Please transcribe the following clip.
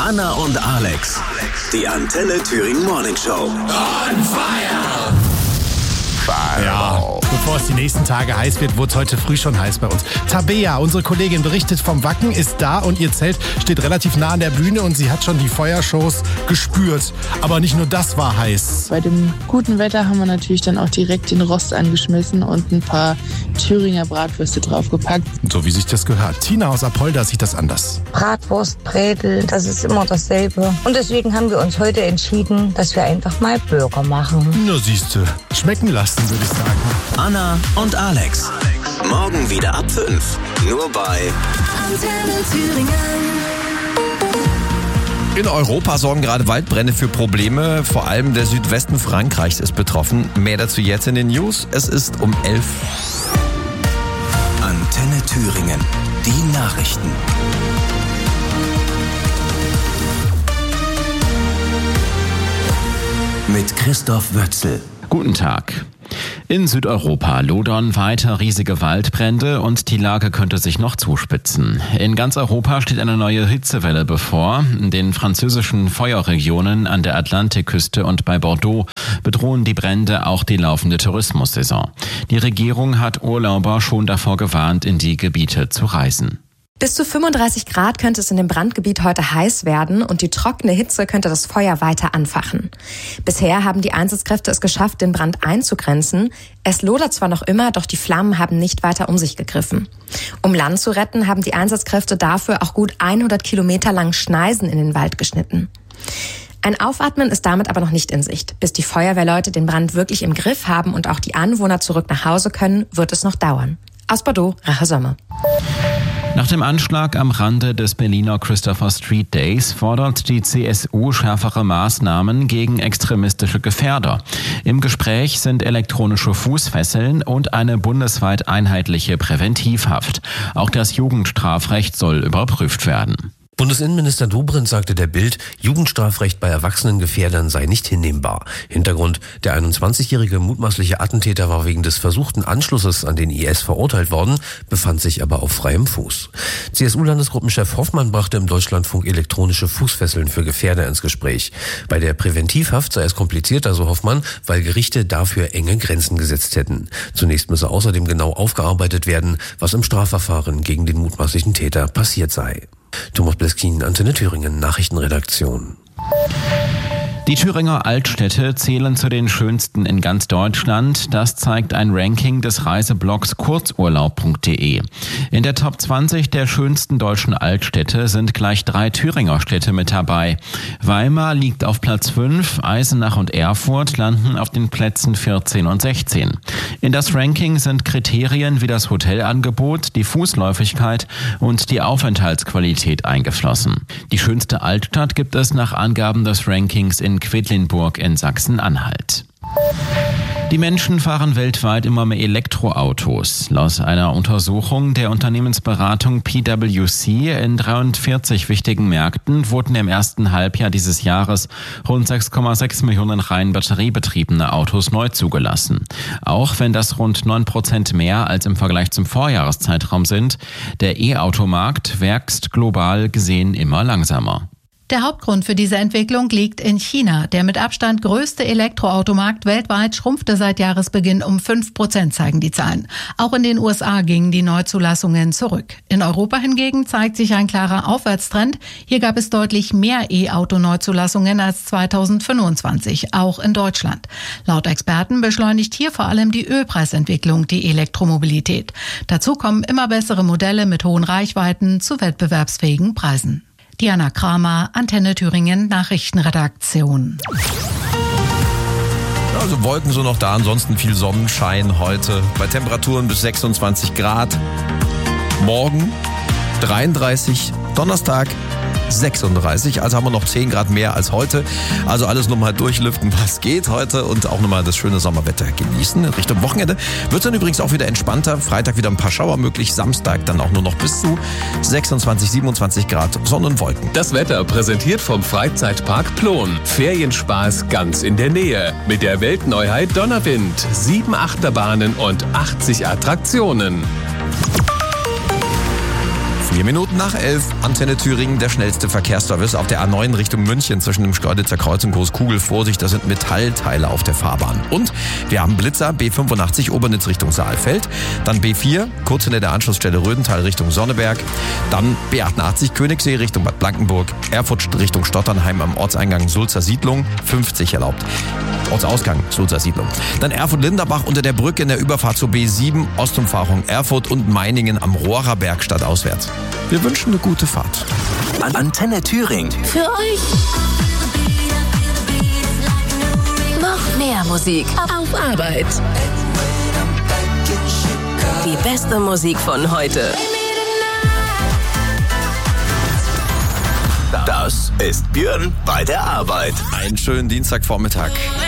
Anna und Alex, die Antenne Thüringen Morning Show. On fire! Ja, bevor es die nächsten Tage heiß wird, wurde es heute früh schon heiß bei uns. Tabea, unsere Kollegin, berichtet vom Wacken, ist da und ihr Zelt steht relativ nah an der Bühne und sie hat schon die Feuershows gespürt. Aber nicht nur das war heiß. Bei dem guten Wetter haben wir natürlich dann auch direkt den Rost angeschmissen und ein paar Thüringer Bratwürste draufgepackt. So wie sich das gehört. Tina aus Apolda sieht das anders. Bratwurst, Bredel, das ist immer dasselbe. Und deswegen haben wir uns heute entschieden, dass wir einfach mal Burger machen. Na siehste, schmecken lassen, würde ich sagen. Anna und Alex. Morgen wieder ab 5. Nur bei Antenne Thüringen. In Europa sorgen gerade Waldbrände für Probleme. Vor allem der Südwesten Frankreichs ist betroffen. Mehr dazu jetzt in den News. Es ist um 11. Antenne Thüringen. Die Nachrichten. Mit Christoph Wötzel. Guten Tag. In Südeuropa lodern weiter riesige Waldbrände und die Lage könnte sich noch zuspitzen. In ganz Europa steht eine neue Hitzewelle bevor. In den französischen Feuerregionen an der Atlantikküste und bei Bordeaux bedrohen die Brände auch die laufende Tourismussaison. Die Regierung hat Urlauber schon davor gewarnt, in die Gebiete zu reisen. Bis zu 35 Grad könnte es in dem Brandgebiet heute heiß werden und die trockene Hitze könnte das Feuer weiter anfachen. Bisher haben die Einsatzkräfte es geschafft, den Brand einzugrenzen. Es lodert zwar noch immer, doch die Flammen haben nicht weiter um sich gegriffen. Um Land zu retten, haben die Einsatzkräfte dafür auch gut 100 Kilometer lang Schneisen in den Wald geschnitten. Ein Aufatmen ist damit aber noch nicht in Sicht. Bis die Feuerwehrleute den Brand wirklich im Griff haben und auch die Anwohner zurück nach Hause können, wird es noch dauern. Aus Bordeaux, Rache Sommer. Nach dem Anschlag am Rande des Berliner Christopher Street Days fordert die CSU schärfere Maßnahmen gegen extremistische Gefährder. Im Gespräch sind elektronische Fußfesseln und eine bundesweit einheitliche Präventivhaft. Auch das Jugendstrafrecht soll überprüft werden. Bundesinnenminister Dobrindt sagte der Bild, Jugendstrafrecht bei erwachsenen Gefährdern sei nicht hinnehmbar. Hintergrund, der 21-jährige mutmaßliche Attentäter war wegen des versuchten Anschlusses an den IS verurteilt worden, befand sich aber auf freiem Fuß. CSU-Landesgruppenchef Hoffmann brachte im Deutschlandfunk elektronische Fußfesseln für Gefährder ins Gespräch. Bei der Präventivhaft sei es komplizierter, so Hoffmann, weil Gerichte dafür enge Grenzen gesetzt hätten. Zunächst müsse außerdem genau aufgearbeitet werden, was im Strafverfahren gegen den mutmaßlichen Täter passiert sei. Thomas Bleskin, Antenne Thüringen, Nachrichtenredaktion. Die Thüringer Altstädte zählen zu den schönsten in ganz Deutschland. Das zeigt ein Ranking des Reiseblogs kurzurlaub.de. In der Top 20 der schönsten deutschen Altstädte sind gleich 3 Thüringer Städte mit dabei. Weimar liegt auf Platz 5, Eisenach und Erfurt landen auf den Plätzen 14 und 16. In das Ranking sind Kriterien wie das Hotelangebot, die Fußläufigkeit und die Aufenthaltsqualität eingeflossen. Die schönste Altstadt gibt es nach Angaben des Rankings in Quedlinburg in Sachsen-Anhalt. Die Menschen fahren weltweit immer mehr Elektroautos. Laut einer Untersuchung der Unternehmensberatung PwC in 43 wichtigen Märkten wurden im ersten Halbjahr dieses Jahres rund 6,6 Millionen rein batteriebetriebene Autos neu zugelassen. Auch wenn das rund 9% mehr als im Vergleich zum Vorjahreszeitraum sind, der E-Automarkt wächst global gesehen immer langsamer. Der Hauptgrund für diese Entwicklung liegt in China. Der mit Abstand größte Elektroautomarkt weltweit schrumpfte seit Jahresbeginn um 5%, zeigen die Zahlen. Auch in den USA gingen die Neuzulassungen zurück. In Europa hingegen zeigt sich ein klarer Aufwärtstrend. Hier gab es deutlich mehr E-Auto-Neuzulassungen als 2025, auch in Deutschland. Laut Experten beschleunigt hier vor allem die Ölpreisentwicklung die Elektromobilität. Dazu kommen immer bessere Modelle mit hohen Reichweiten zu wettbewerbsfähigen Preisen. Diana Kramer, Antenne Thüringen, Nachrichtenredaktion. Also Wolken so noch da, ansonsten viel Sonnenschein heute bei Temperaturen bis 26 Grad. Morgen 33, Donnerstag 36, also haben wir noch 10 Grad mehr als heute. Also alles nochmal durchlüften, was geht heute und auch nochmal das schöne Sommerwetter genießen. In Richtung Wochenende wird es dann übrigens auch wieder entspannter. Freitag wieder ein paar Schauer möglich, Samstag dann auch nur noch bis zu 26, 27 Grad Sonne und Wolken. Das Wetter präsentiert vom Freizeitpark Plon. Ferienspaß ganz in der Nähe. Mit der Weltneuheit Donnerwind. 7 Achterbahnen und 80 Attraktionen. 4 Minuten nach 11, Antenne Thüringen, der schnellste Verkehrsservice auf der A9 Richtung München zwischen dem Schkeuditzer Kreuz und Großkugel. Vorsicht, da sind Metallteile auf der Fahrbahn. Und wir haben Blitzer, B85 Obernitz Richtung Saalfeld, dann B4, kurz hinter der Anschlussstelle Rödental Richtung Sonneberg, dann B88 Königssee Richtung Bad Blankenburg, Erfurt Richtung Stotternheim am Ortseingang Sulzer Siedlung, 50 erlaubt. Ortsausgang Sulzer Siedlung. Dann Erfurt-Linderbach unter der Brücke in der Überfahrt zur B7, Ostumfahrung Erfurt und Meiningen am Rohrer Berg stadtauswärts. Wir wünschen eine gute Fahrt. Antenne Thüringen. Für euch noch mehr Musik auf Arbeit. Die beste Musik von heute. Das ist Björn bei der Arbeit. Einen schönen Dienstagvormittag.